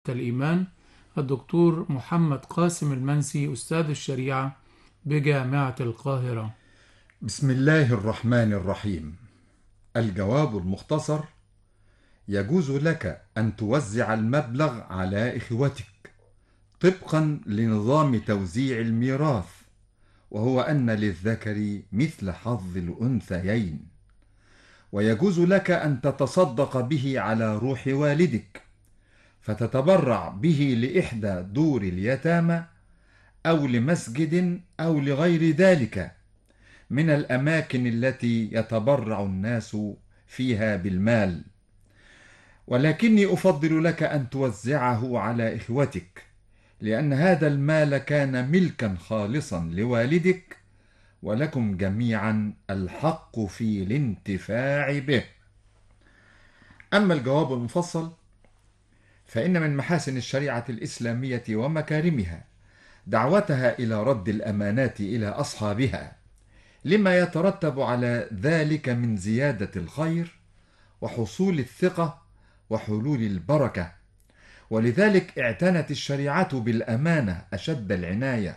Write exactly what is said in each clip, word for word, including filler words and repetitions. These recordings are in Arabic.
الإيمان الدكتور محمد قاسم المنسي أستاذ الشريعة بجامعة القاهرة. بسم الله الرحمن الرحيم. الجواب المختصر: يجوز لك أن توزع المبلغ على إخوتك طبقا لنظام توزيع الميراث، وهو أن للذكر مثل حظ الأنثيين. ويجوز لك أن تتصدق به على روح والدك، فتتبرع به لإحدى دور اليتامى أو لمسجد أو لغير ذلك من الأماكن التي يتبرع الناس فيها بالمال. ولكني أفضل لك أن توزعه على إخوتك، لأن هذا المال كان ملكا خالصا لوالدك، ولكم جميعا الحق في الانتفاع به. أما الجواب المفصل، فإن من محاسن الشريعة الإسلامية ومكارمها دعوتها إلى رد الأمانات إلى أصحابها، لما يترتب على ذلك من زيادة الخير وحصول الثقة وحلول البركة. ولذلك اعتنت الشريعة بالأمانة أشد العناية،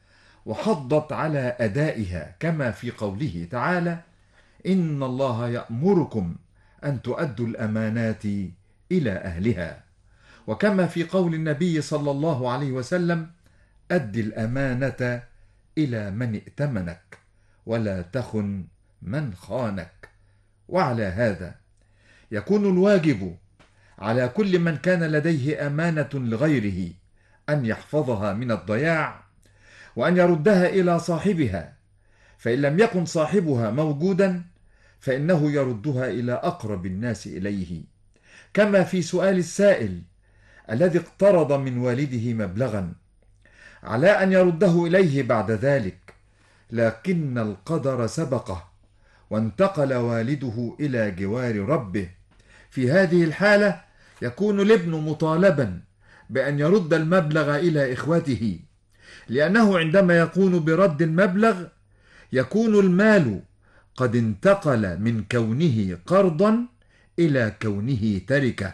وحضت على أدائها، كما في قوله تعالى: إن الله يأمركم أن تؤدوا الأمانات إلى أهلها، وكما في قول النبي صلى الله عليه وسلم: أد الأمانة إلى من ائتمنك ولا تخن من خانك. وعلى هذا يكون الواجب على كل من كان لديه أمانة لغيره أن يحفظها من الضياع، وأن يردها إلى صاحبها، فإن لم يكن صاحبها موجودا فإنه يردها إلى أقرب الناس إليه، كما في سؤال السائل الذي اقترض من والده مبلغا على أن يرده إليه بعد ذلك، لكن القدر سبقه وانتقل والده إلى جوار ربه. في هذه الحالة يكون الابن مطالبا بأن يرد المبلغ إلى إخوته، لأنه عندما يقوم برد المبلغ يكون المال قد انتقل من كونه قرضا إلى كونه تركة،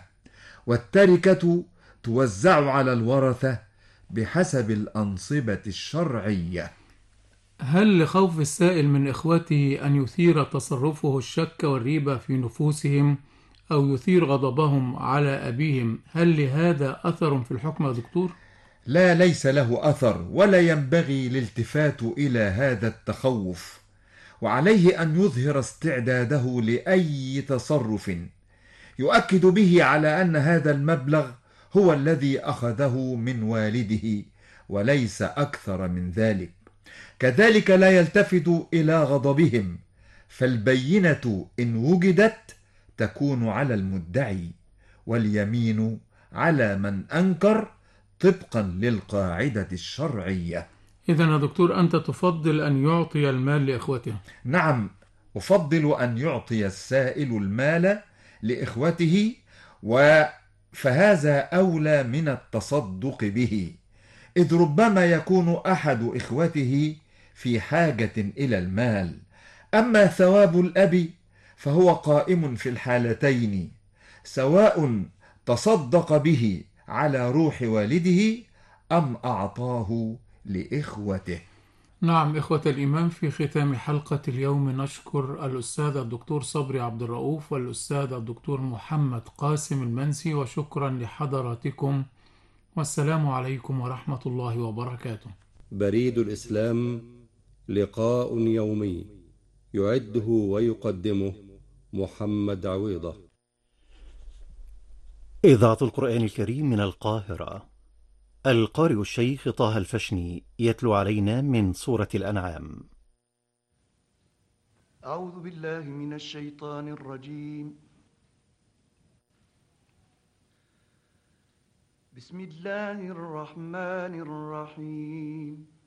والتركة توزع على الورثة بحسب الأنصبة الشرعية. هل لخوف السائل من إخوته أن يثير تصرفه الشك والريبة في نفوسهم أو يثير غضبهم على أبيهم، هل لهذا أثر في الحكم يا دكتور؟ لا، ليس له أثر، ولا ينبغي الالتفات إلى هذا التخوف، وعليه أن يظهر استعداده لأي تصرف يؤكد به على أن هذا المبلغ هو الذي أخذه من والده وليس أكثر من ذلك. كذلك لا يلتفت إلى غضبهم، فالبينة إن وجدت تكون على المدعي، واليمين على من أنكر، طبقا للقاعدة الشرعية. إذن يا دكتور أنت تفضل أن يعطي المال لإخوته؟ نعم، أفضل أن يعطي السائل المال لإخوته، فهذا أولى من التصدق به، إذ ربما يكون أحد إخوته في حاجة إلى المال. أما ثواب الأب فهو قائم في الحالتين، سواء تصدق به على روح والده أم أعطاه لإخوته. نعم إخوة الإيمان، في ختام حلقة اليوم نشكر الأستاذ الدكتور صبري عبد الرؤوف والأستاذ الدكتور محمد قاسم المنسي، وشكرا لحضراتكم، والسلام عليكم ورحمة الله وبركاته. بريد الإسلام، لقاء يومي يعده ويقدمه محمد عويضة. إذاعة القرآن الكريم من القاهرة. القارئ الشيخ طه الفشني يتلو علينا من سورة الأنعام. أعوذ بالله من الشيطان الرجيم. بسم الله الرحمن الرحيم.